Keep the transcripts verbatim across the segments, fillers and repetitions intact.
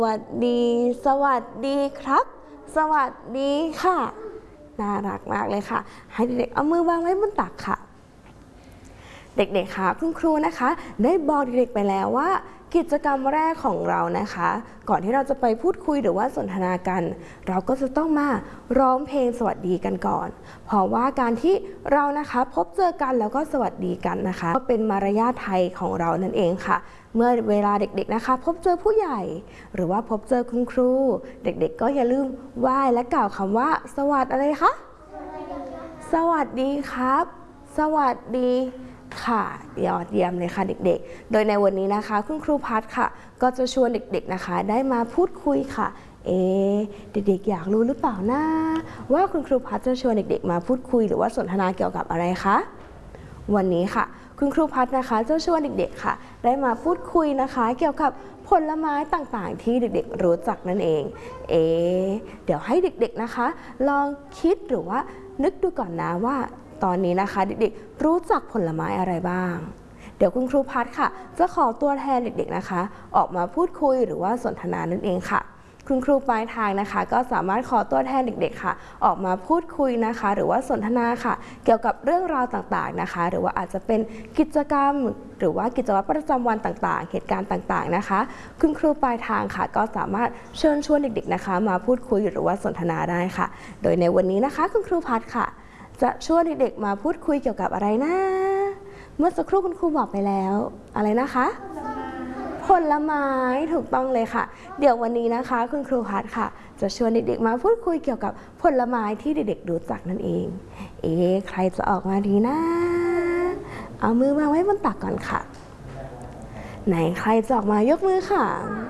สวัสดีสวัสดีครับสวัสดีค่ะน่ารักมากเลยค่ะให้เด็กๆเอามือวางไว้บนตักค่ะเด็กๆค่ะคุณครูนะคะได้บอกเด็กๆไปแล้วว่ากิจกรรมแรกของเรานะคะก่อนที่เราจะไปพูดคุยหรือว่าสนทนากันเราก็จะต้องมาร้องเพลงสวัสดีกันก่อนเพราะว่าการที่เรานะคะพบเจอกันแล้วก็สวัสดีกันนะคะก็เป็นมารยาทไทยของเรานั่นเองค่ะเมื่อเวลาเด็กๆนะคะพบเจอผู้ใหญ่หรือว่าพบเจอคุณครูเด็กๆก็อย่าลืมไหว้และกล่าวคำว่าสวัสดีอะไรคะสวัสดีครับ สวัสดีค่ะยอดเยี่ยมเลยค่ะเด็กๆโดยในวันนี้นะคะคุณครูพัฒน์ค่ะก็จะชวนเด็กๆนะคะได้มาพูดคุยค่ะเอ๊ะเด็กๆอยากรู้หรือเปล่านะว่าคุณครูพัฒน์จะชวนเด็กๆมาพูดคุยหรือว่าสนทนาเกี่ยวกับอะไรคะวันนี้ค่ะคุณครูพัฒน์นะคะจะชวนเด็กๆค่ะได้มาพูดคุยนะคะเกี่ยวกับผลไม้ต่างๆที่เด็กๆรู้จักนั่นเองเอ๊ะเดี๋ยวให้เด็กๆนะคะลองคิดหรือว่านึกดูก่อนนะว่าตอนนี้นะคะเด็กๆรู้จักผลไม้อะไรบ้างเดี๋ยวคุณครูพัฒน์ค่ะจะขอตัวแทนเด็กๆนะคะออกมาพูดคุยหรือว่าสนทนานั่นเองค่ะคุณครูปลายทางนะคะก็สามารถขอตัวแทนเด็กๆค่ะออกมาพูดคุยนะคะหรือว่าสนทนาค่ะเกี่ยวกับเรื่องราวต่างๆนะคะหรือว่าอาจจะเป็นกิจกรรมหรือว่ากิจวัตรประจำวันต่างๆเหตุการณ์ต่างๆนะคะคุณครูปลายทางค่ะก็สามารถเชิญชวนเด็กๆนะคะมาพูดคุยหรือว่าสนทนาได้ค่ะโดยในวันนี้นะคะคุณครูพัฒน์ค่ะจะชวนเด็กๆมาพูดคุยเกี่ยวกับอะไรนะเมื่อสักครู่คุณครูบอกไปแล้วอะไรนะคะผลไม้ถูกต้องเลยค่ะเดี๋ยววันนี้นะคะคุณครูพัฒน์ค่ะจะชวนเด็กๆมาพูดคุยเกี่ยวกับผลไม้ที่เด็กๆรู้จักนั่นเองเอ๊ะใครจะออกมาดีนะเอามือมาไว้บนตักก่อนค่ะไหนใครจะออกมายกมือค่ะ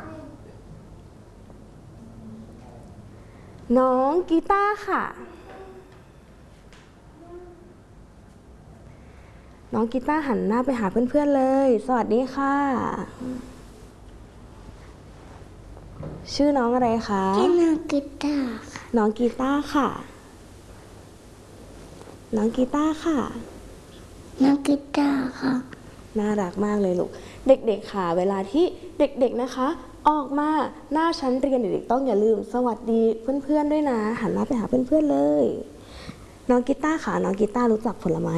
น้องกีตาร์ค่ะน้องกีตาร์หันหน้าไปหาเพื่อนๆเลยสวัสดีค่ะชื่อน้องอะไรคะชื่อน้องกีตาร์น้องกีตาร์ค่ะน้องกีตาร์ค่ะน้องกีตาร์ค่ะน่ารักมากเลยลูกเด็กๆค่ะเวลาที่เด็กๆนะคะออกมาหน้าชั้นเรียนเด็กๆต้องอย่าลืมสวัสดีเพื่อนๆด้วยนะหันหน้าไปหาเพื่อนๆเลยน้องกีตาร์ค่ะน้องกีตาร์รู้จักผลไม้